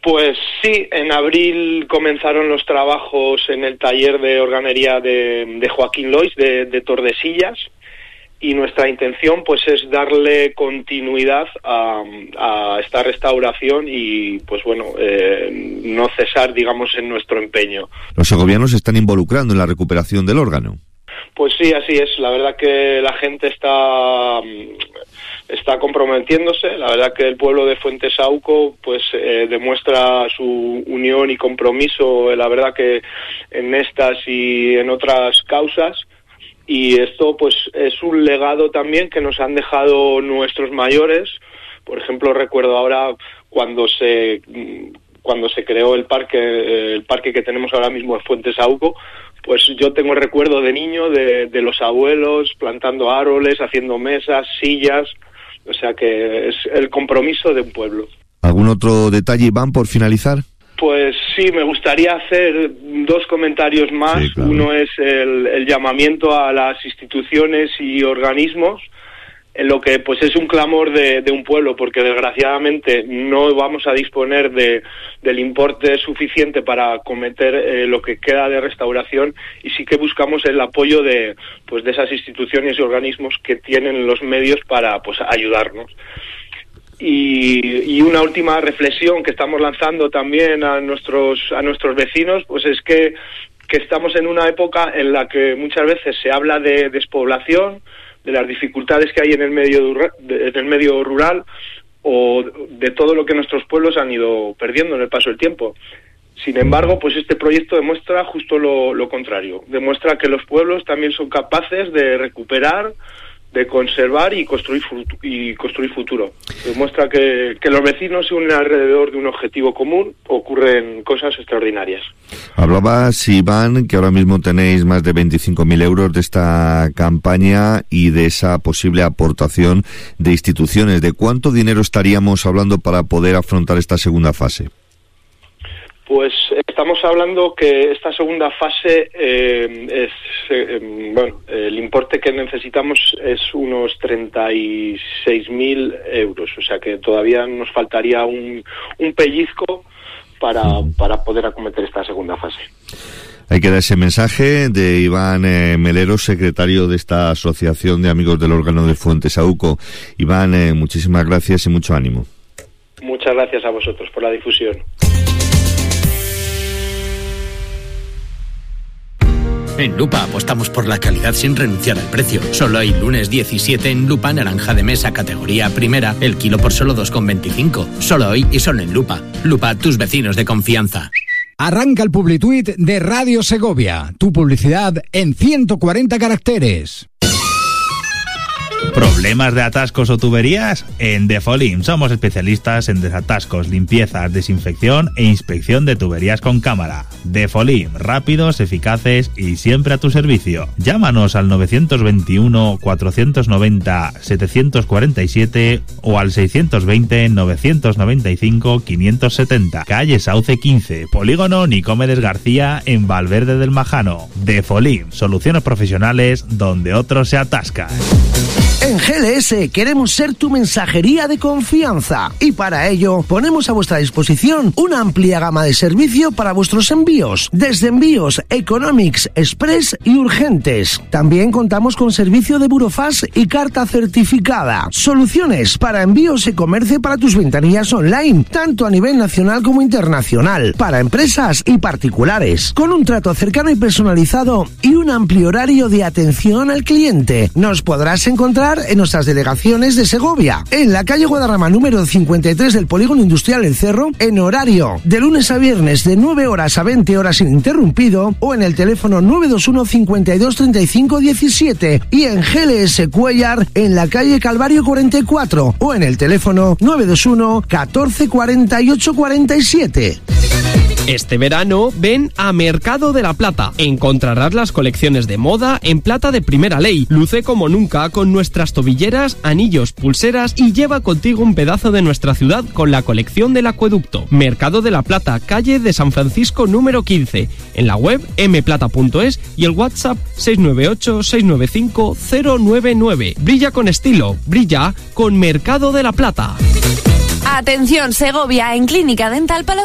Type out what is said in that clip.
Pues sí, en abril comenzaron los trabajos en el taller de organería de Joaquín Lois de Tordesillas, y nuestra intención pues es darle continuidad a esta restauración y pues bueno, no cesar, digamos, en nuestro empeño. Los segovianos se están involucrando en la recuperación del órgano. Pues sí, así es. La verdad que la gente está comprometiéndose. La verdad que el pueblo de Fuentesauco pues demuestra su unión y compromiso, la verdad que en estas y en otras causas. Y esto pues es un legado también que nos han dejado nuestros mayores. Por ejemplo, recuerdo ahora cuando se creó el parque que tenemos ahora mismo en Fuentesauco, pues yo tengo el recuerdo de niño de los abuelos plantando árboles, haciendo mesas, sillas, o sea que es el compromiso de un pueblo. ¿Algún otro detalle, Iván, por finalizar? Pues sí, me gustaría hacer dos comentarios más. Sí, claro. Uno es el llamamiento a las instituciones y organismos, en lo que pues es un clamor de un pueblo, porque desgraciadamente no vamos a disponer del importe suficiente para acometer lo que queda de restauración, y sí que buscamos el apoyo de esas instituciones y organismos que tienen los medios para pues ayudarnos. Y una última reflexión que estamos lanzando también a nuestros vecinos, pues es que estamos en una época en la que muchas veces se habla de despoblación, de las dificultades que hay en el medio rural, o de todo lo que nuestros pueblos han ido perdiendo en el paso del tiempo. Sin embargo, pues este proyecto demuestra justo lo contrario. Demuestra que los pueblos también son capaces de recuperar, de conservar y construir futuro. Demuestra que los vecinos se unen alrededor de un objetivo común, ocurren cosas extraordinarias. Hablabas, Iván, que ahora mismo tenéis más de 25.000 euros de esta campaña y de esa posible aportación de instituciones. ¿De cuánto dinero estaríamos hablando para poder afrontar esta segunda fase? Pues estamos hablando que esta segunda fase el importe que necesitamos es unos 36.000 euros, o sea que todavía nos faltaría un pellizco para poder acometer esta segunda fase. Ahí queda ese mensaje de Iván Melero, secretario de esta Asociación de Amigos del Órgano de Fuentesauco. Iván, muchísimas gracias y mucho ánimo. Muchas gracias a vosotros por la difusión. En Lupa apostamos por la calidad sin renunciar al precio. Solo hay lunes 17 en Lupa, naranja de mesa categoría primera, el kilo por solo 2,25. Solo hoy y solo en Lupa. Lupa, tus vecinos de confianza. Arranca el Publituit de Radio Segovia. Tu publicidad en 140 caracteres. ¿Problemas de atascos o tuberías? En Defolim somos especialistas en desatascos, limpiezas, desinfección e inspección de tuberías con cámara. Defolim, rápidos, eficaces y siempre a tu servicio. Llámanos al 921-490-747 o al 620-995-570. Calle Sauce 15, Polígono Nicomedes García en Valverde del Majano. Defolim, soluciones profesionales donde otros se atascan. En GLS queremos ser tu mensajería de confianza y para ello ponemos a vuestra disposición una amplia gama de servicio para vuestros envíos, desde envíos Economics, Express y urgentes. También contamos con servicio de burofax y carta certificada. Soluciones para envíos y comercio para tus ventanillas online, tanto a nivel nacional como internacional, para empresas y particulares, con un trato cercano y personalizado y un amplio horario de atención al cliente. Nos podrás encontrar en nuestras delegaciones de Segovia, en la calle Guadarrama número 53 del Polígono Industrial El Cerro, en horario de lunes a viernes de 9 horas a 20 horas ininterrumpido, o en el teléfono 921 52 35 17, y en GLS Cuellar en la calle Calvario 44, o en el teléfono 921 14 48 47. Este verano ven a Mercado de la Plata. Encontrarás las colecciones de moda en plata de primera ley. Luce como nunca con nuestras tobilleras, anillos, pulseras y lleva contigo un pedazo de nuestra ciudad con la colección del acueducto. Mercado de la Plata, calle de San Francisco número 15. En la web mplata.es y el WhatsApp 698-695-099. Brilla con estilo, brilla con Mercado de la Plata. Atención, Segovia, en Clínica Dental Palacio